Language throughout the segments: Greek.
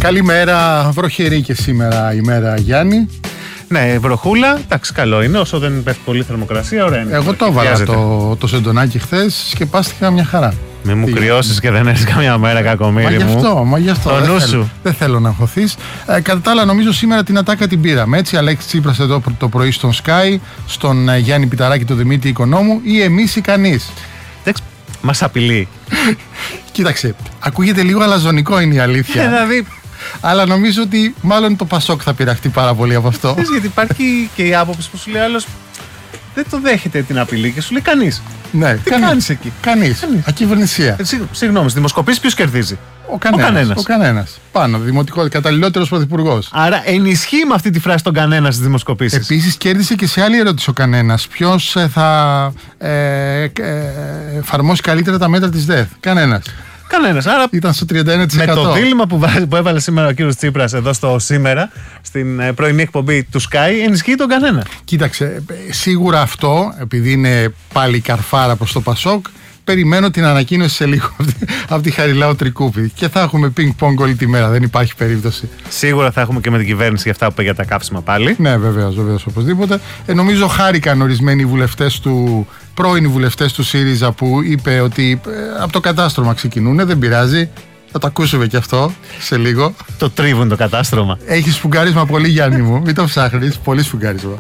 Καλημέρα, βροχερή και σήμερα ημέρα, Γιάννη. Ναι, βροχούλα, εντάξει, καλό είναι. Όσο δεν πέφτει πολύ θερμοκρασία, ωραία είναι. Εγώ το έβαλα το σεντονάκι χθες και σκεπάστηκα μια χαρά. Μη μου κρυώσεις και δεν έρθει καμιά μέρα, κακομοίρη μου. Μα γι' αυτό. Δεν θέλω να αγχωθείς. Κατά τα άλλα, νομίζω σήμερα την ατάκα την πήραμε. Έτσι, Αλέξη Τσίπρας εδώ το πρωί στον Sky, στον Γιάννη Πιταράκη, τον Δημήτρη Οικονόμου, ή εμείς ή κανείς. Εντάξει, μας απειλεί. Κοίταξε, ακούγεται λίγο αλαζονικό, είναι η αλήθεια. Δηλαδή. Αλλά νομίζω ότι μάλλον το Πασόκ θα πειραχτεί πάρα πολύ από αυτό. Γιατί υπάρχει και η άποψη που σου λέει άλλος, δεν το δέχεται την απειλή και σου λέει κανείς. Ναι, τι κάνεις εκεί. Κανείς. Ακυβερνησία. Συγγνώμη, στις δημοσκοπήσεις ποιος κερδίζει? Ο κανένας. Πάνω, δημοτικό, καταλληλότερος πρωθυπουργός. Άρα ενισχύει με αυτή τη φράση τον κανένα στις δημοσκοπήσεις. Επίσης κέρδισε και σε άλλη ερώτηση ο κανένας. Ποιος θα εφαρμόσει καλύτερα τα μέτρα της ΔΕΘ? Κανένας. Άρα ήταν στο 31%. Με το δίλημμα που έβαλε σήμερα ο κύριος Τσίπρας εδώ στο Σήμερα, στην πρωινή εκπομπή του Sky, ενισχύει τον κανένα. Κοίταξε, σίγουρα αυτό, επειδή είναι πάλι καρφάρα προς το Πασόκ, περιμένω την ανακοίνωση σε λίγο από τη Χαριλάου Τρικούπη. Και θα έχουμε πινκ-πονγκ όλη τη μέρα, δεν υπάρχει περίπτωση. Σίγουρα θα έχουμε και με την κυβέρνηση για αυτά που είπε για τα κάψιμα πάλι. Ναι, βεβαίως, οπωσδήποτε. Νομίζω χάρηκαν ορισμένοι πρώην βουλευτές του ΣΥΡΙΖΑ που είπε ότι από το κατάστρωμα ξεκινούν, δεν πειράζει. Θα το ακούσουμε και αυτό σε λίγο. Το τρίβουν το κατάστρωμα. Έχεις σφουγγάρισμα πολύ, Γιάννη μου. Μην το ψάχνεις. Πολύ σφουγγάρισμα.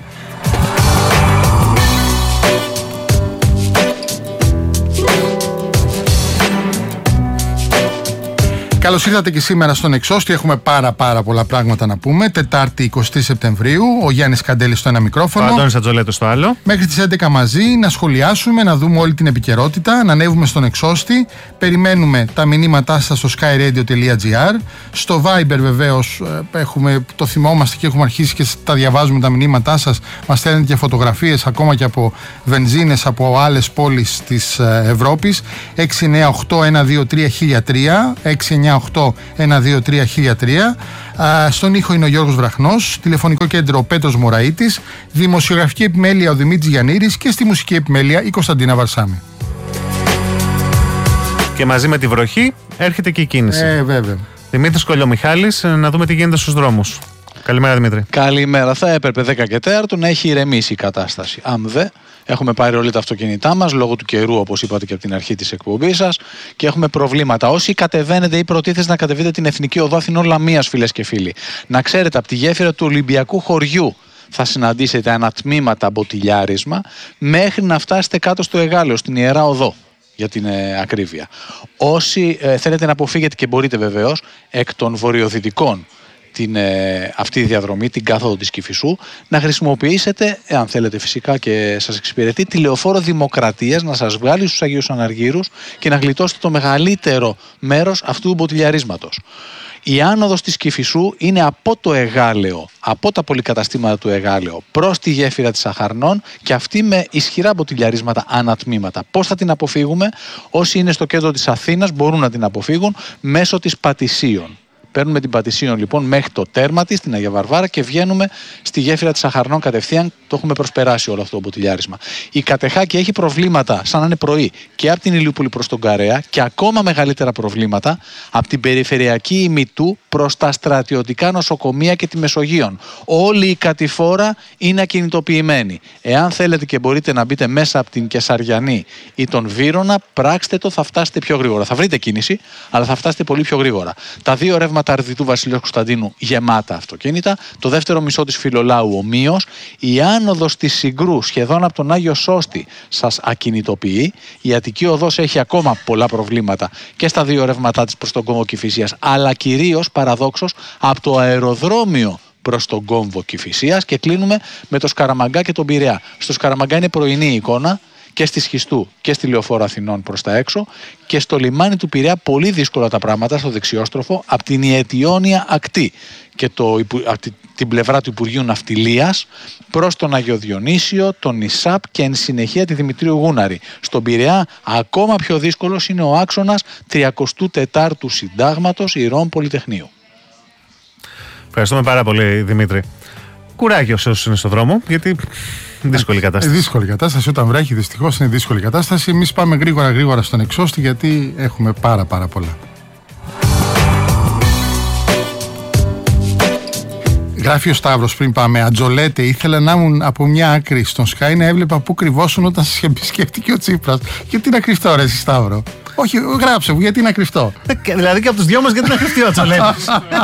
Καλώς ήρθατε και σήμερα στον Εξώστη. Έχουμε πάρα πολλά πράγματα να πούμε. Τετάρτη 20 Σεπτεμβρίου. Ο Γιάννης Καντέλης στο ένα μικρόφωνο. Ο Αντώνης Ατζολέτος στο άλλο. Μέχρι τις 11 μαζί να σχολιάσουμε, να δούμε όλη την επικαιρότητα, να ανέβουμε στον Εξώστη. Περιμένουμε τα μηνύματά σας στο skyradio.gr. Στο Viber βεβαίως το θυμόμαστε και έχουμε αρχίσει και τα διαβάζουμε τα μηνύματά σας. Μας στέλνετε και φωτογραφίες ακόμα και από βενζίνες από άλλες πόλεις της Ευρώπης. 698-123-1003. 698-123-1003. Στον ήχο είναι ο Γιώργος Βραχνός, τηλεφωνικό κέντρο ο Πέτρος Μωραΐτης, δημοσιογραφική επιμέλεια ο Δημήτρης Γιαννήρης και στη μουσική επιμέλεια η Κωνσταντίνα Βαρσάμη. Και μαζί με τη βροχή έρχεται και η κίνηση. Βέβαια. Δημήτρης Κολιομιχάλης, να δούμε τι γίνεται στους δρόμους. Καλημέρα, Δημήτρη. Καλημέρα. Θα έπρεπε 10 και 4 να έχει ηρεμήσει η κατάσταση. Αν δεν, έχουμε πάρει όλοι τα αυτοκίνητά μας λόγω του καιρού, όπως είπατε και από την αρχή της εκπομπής σας, και έχουμε προβλήματα. Όσοι κατεβαίνετε ή προτίθεστε να κατεβείτε την Εθνική Οδό Αθηνών Λαμίας, φίλες και φίλοι, να ξέρετε από τη γέφυρα του Ολυμπιακού Χωριού θα συναντήσετε ανατμήματα μποτιλιάρισμα μέχρι να φτάσετε κάτω στο Εγάλεο, στην Ιερά Οδό, για την ακρίβεια. Όσοι θέλετε να αποφύγετε, και μπορείτε βεβαίως, εκ των βορειοδυτικών αυτή η διαδρομή, την κάθοδο της Κηφισού, να χρησιμοποιήσετε, εάν θέλετε φυσικά και σας εξυπηρετεί, τη λεωφόρο Δημοκρατίας, να σας βγάλει στους Αγίους Αναργύρους και να γλιτώσετε το μεγαλύτερο μέρος αυτού του μποτιλιαρίσματος. Η άνοδος της Κηφισού είναι από το Εγάλεο, από τα πολυκαταστήματα του Εγάλεο προς τη γέφυρα της Αχαρνών, και αυτή με ισχυρά μποτιλιαρίσματα ανατμήματα. Πώς θα την αποφύγουμε? Όσοι είναι στο κέντρο της Αθήνας μπορούν να την αποφύγουν μέσω της Πατησίων. Παίρνουμε την Πατησίων λοιπόν μέχρι το τέρμα της, στην Αγία Βαρβάρα, και βγαίνουμε στη γέφυρα της Αχαρνών κατευθείαν. Το έχουμε προσπεράσει όλο αυτό το μποτιλιάρισμα. Η Κατεχάκη έχει προβλήματα, σαν να είναι πρωί, και από την Ηλιούπολη προς τον Καρέα, και ακόμα μεγαλύτερα προβλήματα από την περιφερειακή ημιτού προς τα στρατιωτικά νοσοκομεία και τη Μεσογείον. Όλη η κατηφόρα είναι ακινητοποιημένη. Εάν θέλετε και μπορείτε να μπείτε μέσα από την Κεσαριανή ή τον Βύρωνα, πράξτε το, θα φτάσετε πιο γρήγορα. Θα βρείτε κίνηση, αλλά θα φτάσετε πολύ πιο γρήγορα. Τα δύο ρεύματα Αρδιτού Βασιλέως Κωνσταντίνου γεμάτα αυτοκίνητα. Το δεύτερο μισό της Φιλολάου ομοίως. Η άνοδος της Συγκρού σχεδόν από τον Άγιο Σώστη σας ακινητοποιεί. Η Αττική Οδός έχει ακόμα πολλά προβλήματα και στα δύο ρεύματά της προς τον κόμβο Κηφισίας, αλλά κυρίως παραδόξως από το αεροδρόμιο προς τον κόμβο Κηφισίας, και κλείνουμε με το Σκαραμαγκά και τον Πειραιά. Στο Σκαραμαγκά είναι πρωινή εικόνα, και στη Σχιστού και στη Λεωφόρο Αθηνών προς τα έξω, και στο λιμάνι του Πειραιά πολύ δύσκολα τα πράγματα, στο δεξιόστροφο, από την Ιετιόνια ακτή και από την πλευρά του Υπουργείου Ναυτιλίας προς τον Αγιο Διονύσιο, τον Ισάπ και εν συνεχεία τη Δημητρίου Γούναρη. Στον Πειραιά ακόμα πιο δύσκολος είναι ο άξονας 34ου Συντάγματος Ηρών Πολυτεχνείου. Ευχαριστούμε πάρα πολύ, Δημήτρη. Κουράγιο σε όσους είναι στον δρόμο, γιατί δύσκολη κατάσταση. Δύσκολη κατάσταση. Όταν βρέχει, δυστυχώς είναι δύσκολη κατάσταση. Εμείς πάμε γρήγορα στον Εξώστη, γιατί έχουμε πάρα πολλά. Γράφει ο Σταύρος πριν πάμε. Ατζολέτε, ήθελα να ήμουν από μια άκρη στον Sky να έβλεπα πού κρυβόσουν όταν σας επισκέφτηκε ο Τσίπρας. Γιατί να κρυφτώ, ρε εσύ Σταύρο? Όχι, γράψε μου, γιατί να κρυφτώ. Δηλαδή και από τους δυο μας, γιατί να κρυφτεί ο Ατζολέτης?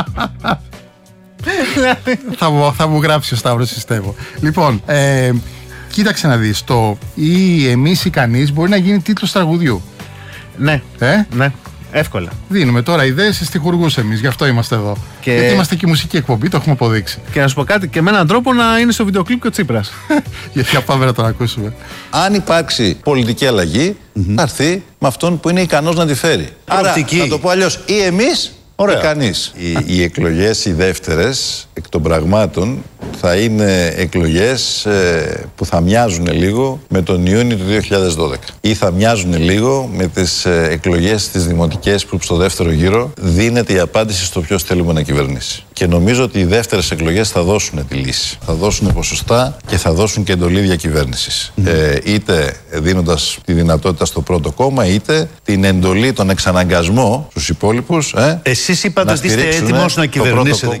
Θα μου γράψει ο Σταύρος, πιστεύω. Λοιπόν, κοίταξε να δεις. Το ή εμείς ή κανείς μπορεί να γίνει τίτλος τραγουδιού. Ναι, ναι, εύκολα. Δίνουμε τώρα ιδέες σε στιχουργούς εμείς, γι' αυτό είμαστε εδώ. Γιατί είμαστε και μουσική εκπομπή, το έχουμε αποδείξει. Και να σου πω κάτι, και με έναν τρόπο να είναι στο βιντεοκλίπ και ο Τσίπρας. Γιατί πάμε να τον ακούσουμε. Αν υπάρξει πολιτική αλλαγή, θα έρθει με αυτόν που είναι ικανός να τη φέρει. Άρα, να το πω αλλιώς, ή εμείς ή κανείς. Οι εκλογές, οι δεύτερες, εκ των πραγμάτων, θα είναι εκλογές που θα μοιάζουν λίγο με τον Ιούνιο του 2012. Ή θα μοιάζουν λίγο με τις εκλογές τις δημοτικές που στο δεύτερο γύρο δίνεται η απάντηση στο ποιος θέλουμε να κυβερνήσει. Και νομίζω ότι οι δεύτερες εκλογές θα δώσουν τη λύση. Θα δώσουν ποσοστά και θα δώσουν και εντολή διακυβέρνησης. Είτε δίνοντας τη δυνατότητα στο πρώτο κόμμα, είτε την εντολή, τον εξαναγκασμό στους υπόλοιπους. Εσείς είπατε ότι είστε έτοιμος να κυβερνήσετε.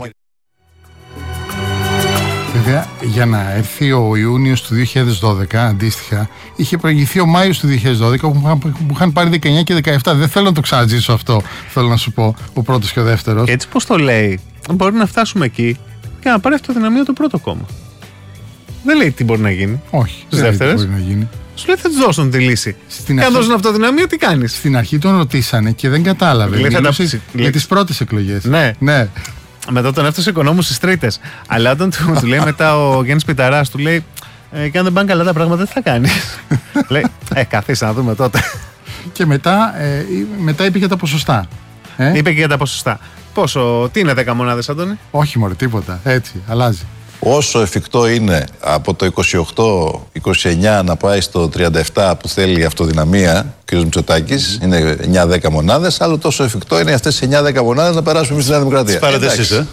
Βέβαια, για να έρθει ο Ιούνιος του 2012, αντίστοιχα, είχε προηγηθεί ο Μάιος του 2012 που είχαν πάρει 19 και 17. Δεν θέλω να το ξαναζήσω αυτό, θέλω να σου πω, ο πρώτος και ο δεύτερος. Έτσι πως το λέει, μπορεί να φτάσουμε εκεί και να πάρει αυτοδυναμία το πρώτο κόμμα. Δεν λέει τι μπορεί να γίνει. Όχι, στις δεύτερες. Δεν μπορεί να γίνει. Σου λέει θα τους δώσουν τη λύση. Και αν δώσουν αυτοδυναμία, τι κάνεις? Στην αρχή τον ρωτήσανε και δεν κατάλαβε. Για τις πρώτες εκλογές. Ναι. Μετά τον έφτασε οικονόμου στις τρίτες. Αλλά όταν του λέει μετά ο Γιάννης Πιταράς, του λέει και αν δεν πάνε καλά τα πράγματα, τι θα κάνεις? Λέει, καθίστε να δούμε τότε. Και μετά είπε για τα ποσοστά. Είπε και για τα ποσοστά. Πόσο, τι είναι 10 μονάδες, Αντώνη? Όχι μωρέ, τίποτα. Έτσι, αλλάζει. Όσο εφικτό είναι από το 28-29 να πάει στο 37 που θέλει η αυτοδυναμία, ο κ. Μητσοτάκης, είναι 9-10 μονάδες, άλλο τόσο εφικτό είναι αυτές τις 9-10 μονάδες να περάσουμε εμείς στη Νέα Δημοκρατία. Τις πάρετε εσείς,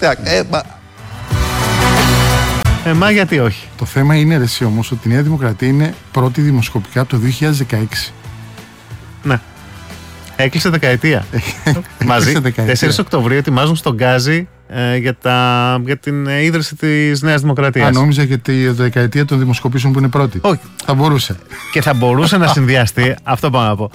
Μα γιατί όχι? Το θέμα είναι ρε εσύ όμως ότι η Νέα Δημοκρατία είναι πρώτη δημοσκοπικά από το 2016. Ναι. Έκλεισε δεκαετία. Μαζί. 4 Οκτωβρίου ετοιμάζουν στον Γκάζι για την ίδρυση της Νέας Δημοκρατίας. Νόμιζα για τη δεκαετία των δημοσκοπήσεων που είναι πρώτη. Όχι. Θα μπορούσε. Και θα μπορούσε να συνδυαστεί, αυτό πάω να πω.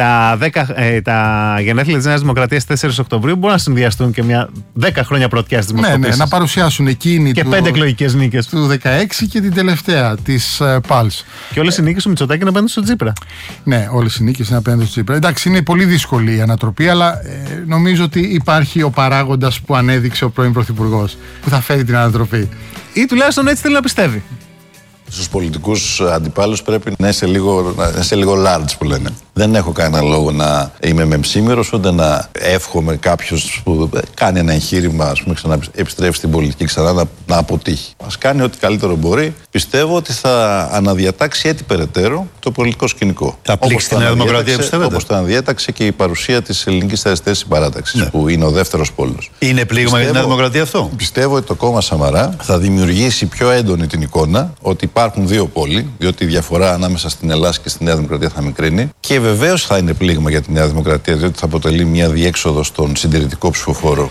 Τα γενέθλια της Νέας Δημοκρατίας 4 Οκτωβρίου μπορούν να συνδυαστούν και μια 10 χρόνια πρωτιά στις δημοσκοπήσεις. Ναι, να παρουσιάσουν εκείνη και 5 εκλογικές νίκες του 16 και την τελευταία της Πάλς. Και όλες οι νίκες του Μητσοτάκη είναι απέναντι στον Τσίπρα. Ναι, όλες οι νίκες είναι απέναντι στον Τσίπρα. Εντάξει, είναι πολύ δύσκολη η ανατροπή, αλλά νομίζω ότι υπάρχει ο παράγοντας που ανέδειξε ο πρώην Πρωθυπουργός που θα φέρει την ανατροπή. Ή τουλάχιστον έτσι θέλει να πιστεύει. Στους πολιτικούς αντιπάλους πρέπει να είσαι λίγο large που λένε. Δεν έχω κανένα λόγο να είμαι μεμψήμερος, ούτε να εύχομαι κάποιος που κάνει ένα εγχείρημα, ας πούμε, επιστρέφει στην πολιτική ξανά να αποτύχει. Ας κάνει ό,τι καλύτερο μπορεί. Πιστεύω ότι θα αναδιατάξει έτσι περαιτέρω το πολιτικό σκηνικό. Θα πλήξει τη Νέα Δημοκρατία, πιστεύετε? Όπως το αναδιέταξε και η παρουσία της Ελληνικής Αριστερής Συμπαράταξης, που είναι ο δεύτερος πόλος. Είναι πλήγμα για τη Νέα Δημοκρατία αυτό? Πιστεύω ότι το κόμμα Σαμαρά θα δημιουργήσει πιο έντονη την εικόνα ότι υπάρχουν δύο πόλοι, διότι η διαφορά ανάμεσα στην Ελλάδα και στη Νέα Δημοκρατία θα μικρύνει. Και βεβαίως θα είναι πλήγμα για τη Νέα Δημοκρατία, διότι θα αποτελεί μια διέξοδο στον συντηρητικό ψηφοφόρο.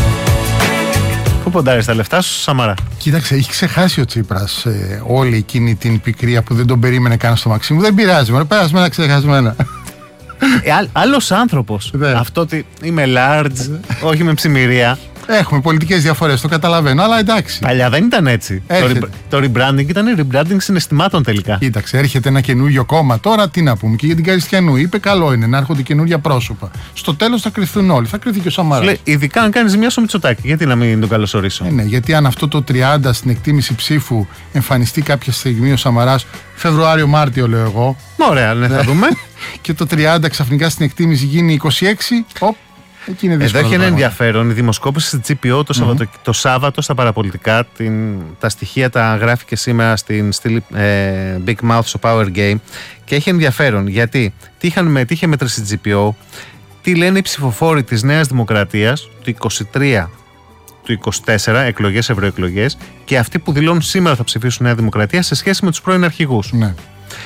Πού ποντάρεις τα λεφτά σου, Σαμαρά? Κοίταξε, έχει ξεχάσει ο Τσίπρας όλη εκείνη την πικρία που δεν τον περίμενε καν στο Μαξίμου. Δεν πειράζει, μωρέ, πέρασμένα ξεχασμένα. Άλλος άνθρωπος. Αυτό ότι είμαι large, όχι με ψημυρία. Έχουμε πολιτικές διαφορές, το καταλαβαίνω, αλλά εντάξει. Παλιά δεν ήταν έτσι. Το rebranding ήταν rebranding συναισθημάτων τελικά. Κοίταξε, έρχεται ένα καινούριο κόμμα τώρα, τι να πούμε. Και για την Καριστιανού είπε: καλό είναι να έρχονται καινούργια πρόσωπα. Στο τέλος θα κρυφθούν όλοι. Θα κρυφθεί και ο Σαμαράς. Λέει, ειδικά αν κάνει ζημιά στο Μητσοτάκη. Γιατί να μην τον καλωσορίσω? Ναι, γιατί αν αυτό το 30 στην εκτίμηση ψήφου εμφανιστεί κάποια στιγμή ο Σαμαράς, Φεβρουάριο-Μάρτιο λέω εγώ. Ωραία, ναι, θα δούμε. Και το 30 ξαφνικά στην εκτίμηση γίνει 26. Εδώ έχει ένα ενδιαφέρον. Η δημοσκόπηση στη GPO το Σάββατο στα παραπολιτικά. Τα στοιχεία τα γράφει και σήμερα στην στήλη Big Mouth στο Power Game. Και έχει ενδιαφέρον γιατί τι είχε μέτρηση στη GPO, τι λένε οι ψηφοφόροι της Νέας Δημοκρατίας του 23, του 24, εκλογές, ευρωεκλογές, και αυτοί που δηλώνουν σήμερα θα ψηφίσουν Νέα Δημοκρατία σε σχέση με τους πρώην αρχηγούς. Ναι.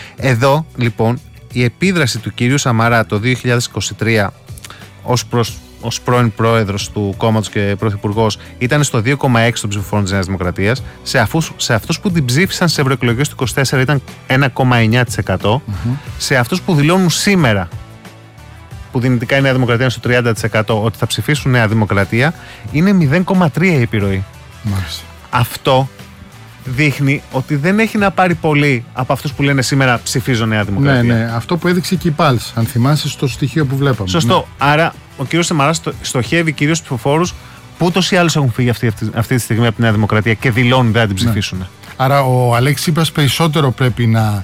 Εδώ λοιπόν η επίδραση του κυρίου Σαμαρά το 2023 ως προς ως πρώην πρόεδρος του κόμματος και πρωθυπουργός ήταν στο 2,6% των ψηφοφόρων της Νέας Δημοκρατίας. Σε αυτούς που την ψήφισαν στις ευρωεκλογές του 24 ήταν 1,9%. Σε αυτούς που δηλώνουν σήμερα, που δυνητικά η Νέα Δημοκρατία είναι στο 30%, ότι θα ψηφίσουν Νέα Δημοκρατία, είναι 0,3% η επιρροή. Μάλιστα. Αυτό δείχνει ότι δεν έχει να πάρει πολύ από αυτούς που λένε σήμερα ψηφίζω Νέα Δημοκρατία. Ναι, αυτό που έδειξε και η Πάλς, αν θυμάσαι, στο στοιχείο που βλέπαμε. Σωστό. Ναι. Άρα ο κύριος Σαμαράς στοχεύει κυρίως στους ψηφοφόρους που ούτως ή άλλως έχουν φύγει αυτή τη στιγμή από τη Νέα Δημοκρατία και δηλώνουν δεν θα την ψηφίσουν. Ναι. Άρα ο Αλέξης Τσίπρας περισσότερο πρέπει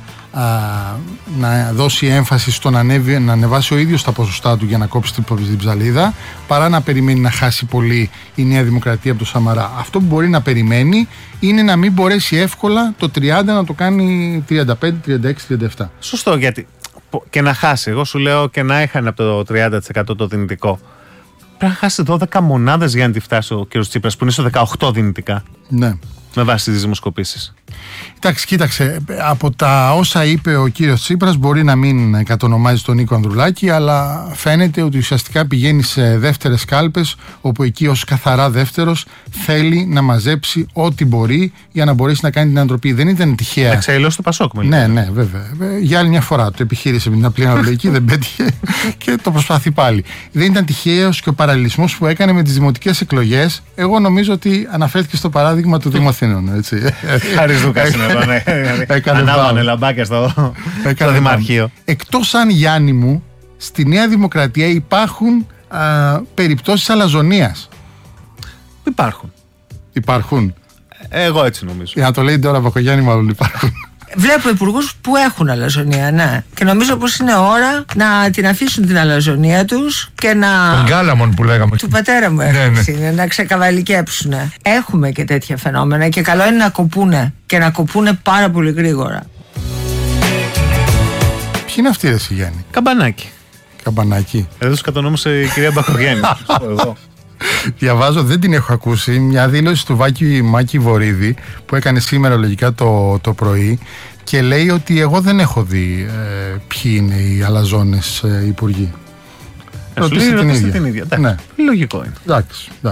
να δώσει έμφαση στο να ανεβάσει ο ίδιος τα ποσοστά του για να κόψει την ψαλίδα, παρά να περιμένει να χάσει πολύ η Νέα Δημοκρατία από το Σαμαρά. Αυτό που μπορεί να περιμένει είναι να μην μπορέσει εύκολα το 30 να το κάνει 35, 36, 37. Σωστό, γιατί και να χάσει. Εγώ σου λέω και να έχανε από το 30% το δυνητικό. Πρέπει να χάσει 12 μονάδες για να τη φτάσει ο κ. Τσίπρας, που είναι στο 18 δυνητικά. Ναι. Με βάση τις δημοσκοπήσεις. Εντάξει, κοίταξε, από τα όσα είπε ο κύριος Τσίπρας μπορεί να μην κατονομάζει τον Νίκο Ανδρουλάκη, αλλά φαίνεται ότι ουσιαστικά πηγαίνει σε δεύτερες κάλπες, όπου εκεί ως καθαρά δεύτερος θέλει να μαζέψει ό,τι μπορεί για να μπορέσει να κάνει την ανατροπή. Δεν ήταν τυχαία. Εξαιλώς το Πασόκ, Ναι, βέβαια. Για άλλη μια φορά το επιχείρησε με την απλή αναλογική, δεν πέτυχε και το προσπαθεί πάλι. Δεν ήταν τυχαίος και ο παραλληλισμός που έκανε με τις δημοτικές εκλογές. Εγώ νομίζω ότι αναφέρθηκε στο παράδειγμα του Δήμου Αθηνών. Χάρης Δούκας είναι εδώ, ναι. Ανάβανε λαμπάκια στο Δημαρχείο. Εκτός αν, Γιάννη μου, στη Νέα Δημοκρατία υπάρχουν περιπτώσεις αλαζονίας. Υπάρχουν. Εγώ έτσι νομίζω. Για να το λέει τώρα Μπακογιάννη, μάλλον υπάρχουν. Βλέπω υπουργούς που έχουν αλαζονία, ναι. Και νομίζω πως είναι ώρα να την αφήσουν την αλαζονία τους και να. Τον Γκάλαμον που λέγαμε. Του πατέρα μου είναι να ξεκαβαλικέψουν. Έχουμε και τέτοια φαινόμενα και καλό είναι να κοπούνε και να κοπούνε πάρα πολύ γρήγορα. Ποιοι είναι αυτοί, ρε Γιάννη? Καμπανάκι. Εδώ τους κατονόμασε η κυρία Μπακογιάννη. Διαβάζω, δεν την έχω ακούσει, μια δήλωση του Μάκη Βορίδη που έκανε σήμερα λογικά το πρωί και λέει ότι εγώ δεν έχω δει ποιοι είναι οι αλαζόνες υπουργοί. Ρωτήστε την ίδια. Ναι. Λογικό είναι. Εντάξει.